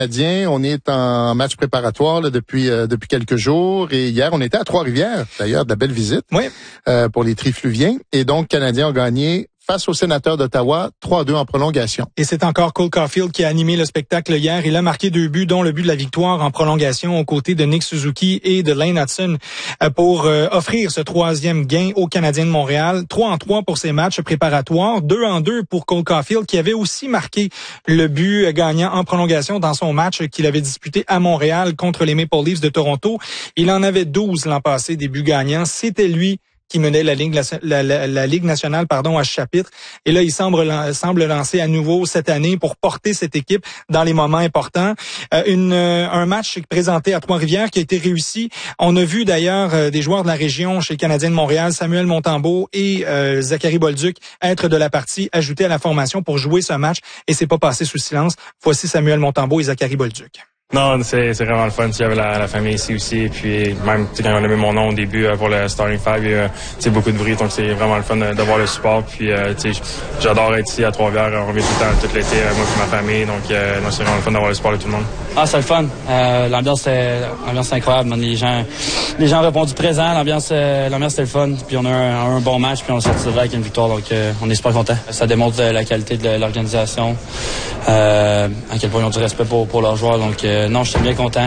Canadien, on est en match préparatoire là, depuis quelques jours. Et hier, on était à Trois-Rivières, d'ailleurs, de la belle visite pour les Trifluviens. Et donc, Canadien ont gagné face aux Sénateurs d'Ottawa, 3-2 en prolongation. Et c'est encore Cole Caulfield qui a animé le spectacle hier. Il a marqué 2 buts, dont le but de la victoire en prolongation aux côtés de Nick Suzuki et de Lane Hudson pour offrir ce 3e gain aux Canadiens de Montréal. 3-3 pour ces matchs préparatoires. 2-2 pour Cole Caulfield qui avait aussi marqué le but gagnant en prolongation dans son match qu'il avait disputé à Montréal contre les Maple Leafs de Toronto. Il en avait 12 l'an passé, des buts gagnants. C'était lui qui menait la Ligue nationale à ce chapitre. Et là, il semble lancer à nouveau cette année pour porter cette équipe dans les moments importants. Un match présenté à Trois-Rivières qui a été réussi. On a vu d'ailleurs des joueurs de la région chez les Canadiens de Montréal, Samuel Montembeault et Zachary Bolduc, être de la partie, ajoutés à la formation pour jouer ce match. Et c'est pas passé sous silence. Voici Samuel Montembeault et Zachary Bolduc. Non, c'est vraiment le fun. Il y avait la famille ici aussi. Puis même quand on a mis mon nom au début pour le Starting Five, il y a beaucoup de bruit. Donc c'est vraiment le fun de voir le support. Puis j'adore être ici à Trois-Rivières. On vient tout le temps, tout l'été, moi et ma famille. Donc c'est vraiment le fun d'avoir le support de tout le monde. Ah, c'est le fun. L'ambiance c'est incroyable. Les gens ont répondu présent. L'ambiance c'était le fun. Puis on a un bon match. Puis on a sorti de là avec une victoire. Donc on est super contents. Ça démontre la qualité de l'organisation. À quel point ils ont du respect pour leurs joueurs. Donc non, j'étais bien content.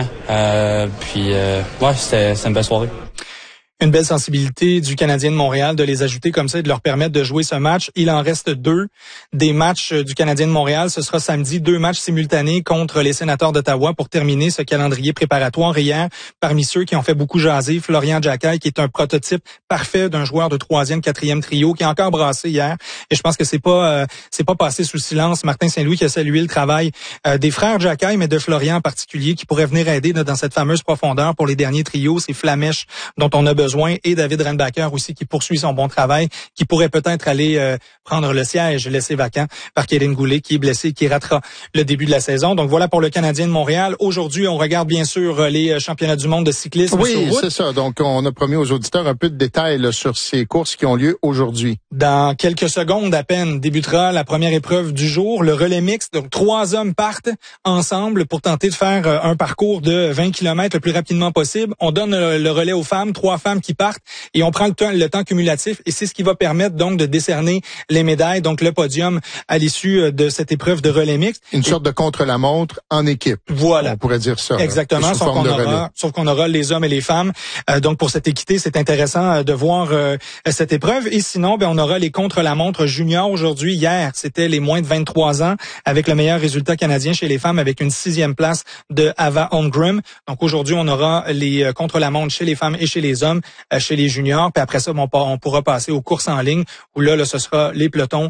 C'était une belle soirée. Une belle sensibilité du Canadien de Montréal de les ajouter comme ça et de leur permettre de jouer ce match. Il en reste 2 des matchs du Canadien de Montréal. Ce sera samedi, 2 matchs simultanés contre les Sénateurs d'Ottawa pour terminer ce calendrier préparatoire. Hier, parmi ceux qui ont fait beaucoup jaser, Florian Jacquet, qui est un prototype parfait d'un joueur de 3e, 4e trio, qui a encore brassé hier. Et je pense que c'est pas passé sous silence. Martin Saint-Louis qui a salué le travail des frères Jacquet, mais de Florian en particulier, qui pourrait venir aider dans cette fameuse profondeur pour les derniers trios. C'est Flamèche dont on a besoin, et David Renbacker aussi qui poursuit son bon travail, qui pourrait peut-être aller prendre le siège laissé vacant par Kérin Goulet qui est blessé, qui ratera le début de la saison. Donc voilà pour le Canadien de Montréal. Aujourd'hui, on regarde bien sûr les championnats du monde de cyclisme sur route. Oui, c'est ça. Donc on a promis aux auditeurs un peu de détails là, sur ces courses qui ont lieu aujourd'hui. Dans quelques secondes à peine débutera la première épreuve du jour, le relais mixte. Donc 3 hommes partent ensemble pour tenter de faire un parcours de 20 km le plus rapidement possible. On donne le relais aux femmes, 3 femmes qui partent et on prend le temps cumulatif et c'est ce qui va permettre donc de décerner les médailles, donc le podium à l'issue de cette épreuve de relais mixte. Une sorte de contre-la-montre en équipe. Voilà. On pourrait dire ça. Exactement, sauf qu'on aura les hommes et les femmes. Donc pour cette équité, c'est intéressant de voir cette épreuve. Et sinon, on aura les contre-la-montre juniors aujourd'hui. Hier, c'était les moins de 23 ans avec le meilleur résultat canadien chez les femmes avec une 6e place de Ava Holmgren. Donc aujourd'hui, on aura les contre-la-montre chez les femmes et chez les hommes, chez les juniors. Puis après ça, on pourra passer aux courses en ligne où là ce sera les pelotons,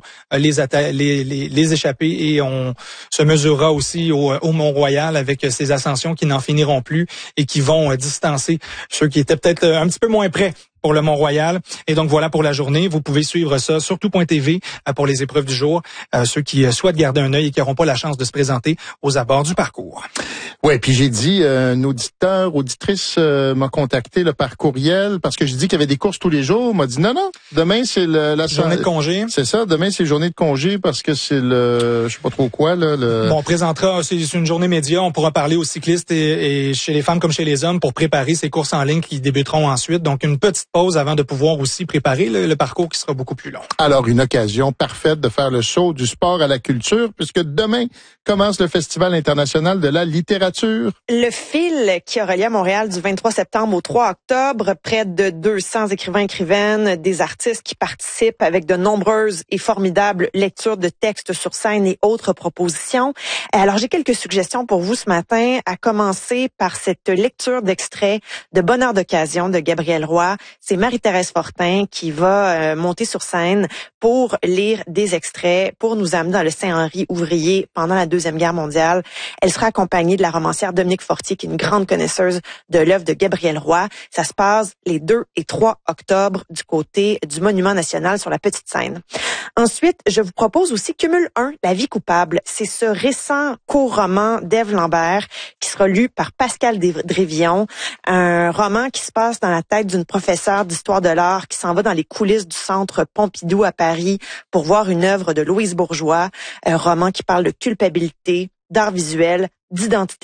les échappées et on se mesurera aussi au Mont-Royal avec ces ascensions qui n'en finiront plus et qui vont distancer ceux qui étaient peut-être un petit peu moins près pour le Mont-Royal. Et donc voilà pour la journée. Vous pouvez suivre ça sur tout.tv pour les épreuves du jour. Ceux qui souhaitent garder un œil et qui n'auront pas la chance de se présenter aux abords du parcours. Oui, puis j'ai dit, un auditrice m'a contacté par courriel parce que j'ai dit qu'il y avait des courses tous les jours. M'a dit non, demain c'est la journée de congé. C'est ça, demain c'est journée de congé parce que c'est je sais pas trop quoi là. Bon, on présentera, c'est une journée média. On pourra parler aux cyclistes et chez les femmes comme chez les hommes pour préparer ces courses en ligne qui débuteront ensuite. Donc une petite pause avant de pouvoir aussi préparer le parcours qui sera beaucoup plus long. Alors, une occasion parfaite de faire le saut du sport à la culture, puisque demain commence le Festival international de la littérature. Le fil qui a relié à Montréal du 23 septembre au 3 octobre, près de 200 écrivains-écrivaines, des artistes qui participent avec de nombreuses et formidables lectures de textes sur scène et autres propositions. Alors, j'ai quelques suggestions pour vous ce matin, à commencer par cette lecture d'extrait de Bonheur d'occasion de Gabriel Roy. C'est Marie-Thérèse Fortin qui va monter sur scène pour lire des extraits, pour nous amener dans le Saint-Henri ouvrier pendant la Deuxième Guerre mondiale. Elle sera accompagnée de la romancière Dominique Fortier, qui est une grande connaisseuse de l'œuvre de Gabriel Roy. Ça se passe les 2 et 3 octobre du côté du Monument national sur la Petite Seine. Ensuite, je vous propose aussi Cumul 1, La vie coupable. C'est ce récent court roman d'Ève Lambert qui sera lu par Pascal Drévillon. Un roman qui se passe dans la tête d'une professeure d'histoire de l'art qui s'en va dans les coulisses du Centre Pompidou à Paris pour voir une œuvre de Louise Bourgeois. Un roman qui parle de culpabilité, d'art visuel, d'identité.